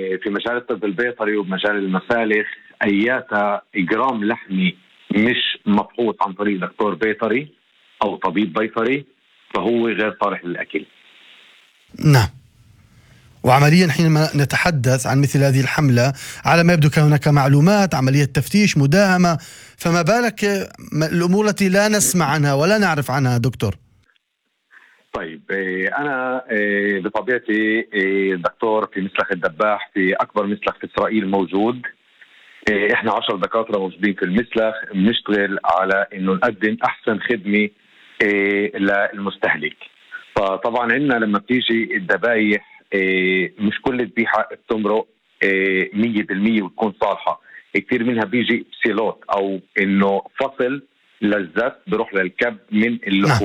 في مجال الطب البيطري ومجال المسالخ أياتها إجرام لحمي مش مفحوص عن طريق دكتور بيطري أو طبيب بيطري فهو غير صالح للأكل. نعم. وعمليا حينما نتحدث عن مثل هذه الحملة على ما يبدو كان هناك معلومات، عملية تفتيش، مداهمة، فما بالك الأمور التي لا نسمع عنها ولا نعرف عنها دكتور؟ طيب أنا بطبيعتي دكتور في مسلخ الدباح في أكبر مسلخ في إسرائيل موجود. إحنا 10 دكاترة موجودين في المسلخ بنشتغل على إنه نقدم أحسن خدمة للمستهلك. فطبعا عندنا لما بتيجي الذبايح مش كل ذبيحة بتمرق 100% وتكون صالحة، كثير منها بيجي بسيلوت أو إنه فصل للزت بروح للكب من اللحوم.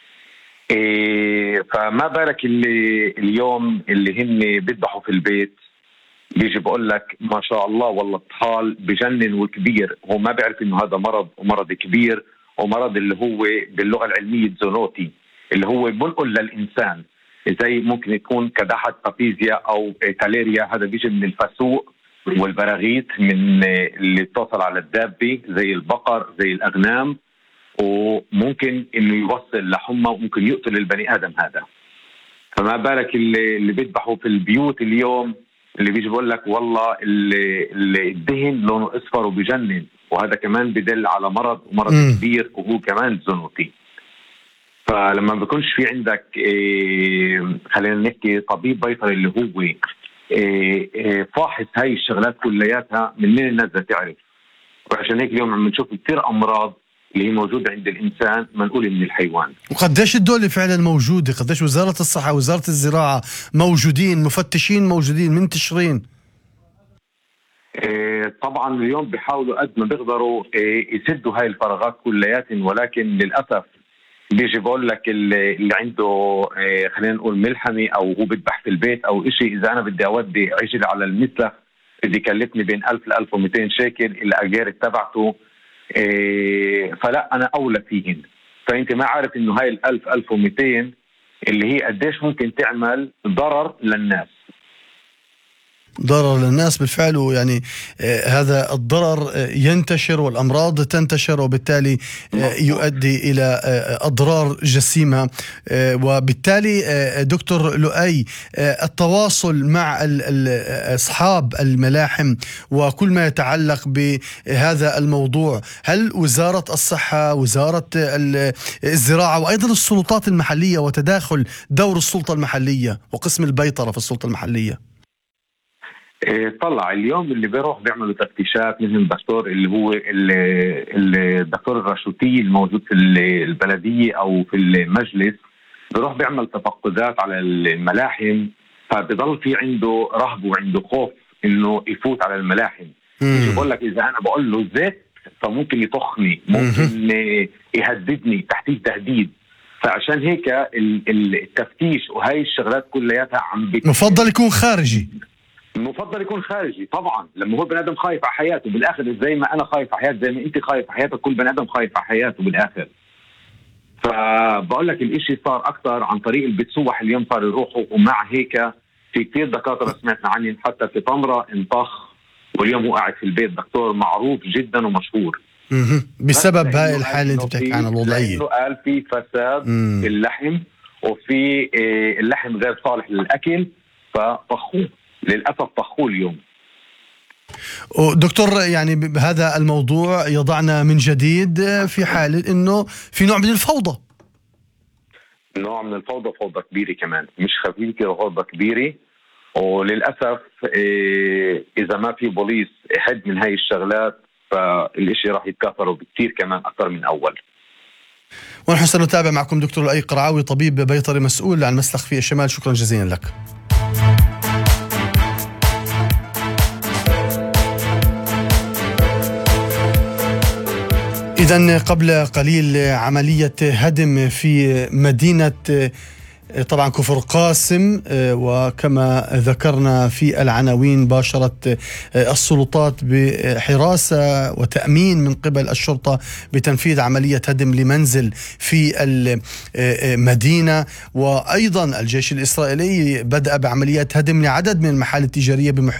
فما بالك اللي اليوم اللي هن بيذبحوا في البيت بيجي بقول لك ما شاء الله والله الطحال بجنن وكبير، هو ما بيعرف إنه هذا مرض ومرض كبير ومرض اللي هو باللغة العلمية زونوتي اللي هو بنقل للإنسان، زي ممكن يكون كدحة بابيزيا أو تاليريا. هذا بيجي من الفسوق والبراغيث من اللي بتوصل على الدابة زي البقر زي الأغنام، وممكن إنه يوصل لحمى وممكن يقتل البني آدم هذا. فما بالك اللي بيذبحوا في البيوت اليوم اللي بيجي بقول لك والله اللي الدهن لونه أصفر وبيجنن، وهذا كمان بدل على مرض ومرض كبير وهو كمان زونوتي. فلما بيكونش في عندك خلينا نحكي طبيب بيطري اللي هو فاحص هاي الشغلات كلياتها، من الناس تعرف. وعشان هيك اليوم عم نشوف كثير أمراض اللي هي موجودة عند الإنسان ما نقول من الحيوان. وقديش الدولة فعلا موجودة؟ قديش وزارة الصحة وزارة الزراعة موجودين، مفتشين موجودين منتشرين؟ طبعا اليوم بيحاولوا قد ما بيقدروا يسدوا هاي الفراغات كليات، ولكن للأسف بيجي بقول لك اللي عنده خلينا نقول ملحمة أو هو بيذبح في البيت أو إشي، إذا أنا بدي أودي عجل على المسلخ بدي يكلفني بين 1000 ل 1200 شيكل الأجار تبعته. فلا أنا أولى فيهن. فأنت ما عارف إنه هاي 1000 1200 اللي هي قديش ممكن تعمل ضرر للناس. ضرر للناس بالفعل، ويعني هذا الضرر ينتشر والأمراض تنتشر، وبالتالي يؤدي إلى أضرار جسيمة. وبالتالي دكتور لؤي، التواصل مع أصحاب الملاحم وكل ما يتعلق بهذا الموضوع، هل وزارة الصحة وزارة الزراعة وأيضا السلطات المحلية وتداخل دور السلطة المحلية وقسم البيطرة في السلطة المحلية؟ طلع اليوم اللي بيروح بيعملوا تفتيشات مثل الدكتور اللي هو الدكتور الرشوتي الموجود في البلدية أو في المجلس، بيروح بيعمل تفقدات على الملاحم، فبيضل في عنده رهب وعنده خوف إنه يفوت على الملاحم. بقول لك إذا أنا بقول له زيت فممكن يطخني، ممكن يهددني تحديد تهديد. فعشان هيك التفتيش وهاي الشغلات كلياتها مفضل يكون خارجي. المفضل يكون خارجي طبعا، لما هو بني ادم خايف على حياته بالاخر، زي ما انا خايف على حياتي زي ما انت خايف على حياتك، كل بني ادم خايف على حياته بالاخر. فبقول لك الاشي صار اكثر عن طريق البتسوح اليوم صار يروحوا، ومع هيك في كثير دكاتره سمعتنا عنهم حتى في طمره انطخ، واليوم هو قاعد في البيت دكتور معروف جدا ومشهور بسبب هاي الحاله اللي انت بتحكي عنها الوضعيه. لانه قال في فساد في اللحم وفي اللحم غير صالح للاكل، فطخوه للأسف طخوه اليوم. دكتور، يعني بهذا الموضوع يضعنا من جديد في حالة إنه في نوع من الفوضى. نوع من الفوضى، فوضى كبيرة كمان، مش خفيفة، فوضى كبيرة. وللأسف إذا ما في بوليس يحد من هاي الشغلات فالإشي راح يتكاثروا بكثير كمان أكثر من أول. ونحن سنتابع معكم دكتور لؤي قرعاوي، طبيب بيطري مسؤول عن مسلخ في الشمال. شكرا جزيلا لك. إذن قبل قليل عملية هدم في مدينة طبعا كفر قاسم، وكما ذكرنا في العناوين باشرت السلطات بحراسة وتأمين من قبل الشرطة بتنفيذ عملية هدم لمنزل في المدينة. وأيضا الجيش الإسرائيلي بدأ بعمليات هدم لعدد من المحال التجارية